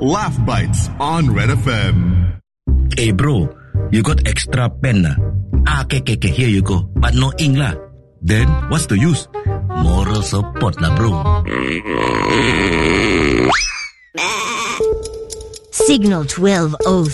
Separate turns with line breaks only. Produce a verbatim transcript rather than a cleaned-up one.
Laugh Bites on Red F M.
Hey bro, you got extra pen lah? Ah, okay, okay, okay, here you go. But no ink lah. Then, what's the use? Moral support lah bro.
Signal twelve oh